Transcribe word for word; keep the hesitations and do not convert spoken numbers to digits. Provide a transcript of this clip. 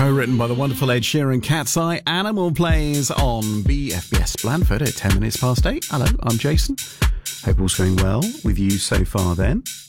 written by the wonderful Ed Sheeran. Cat's Eye. Animal plays on B F B S Blandford at ten minutes past eight. Hello, I'm Jason. Hope all's going well with you so far then.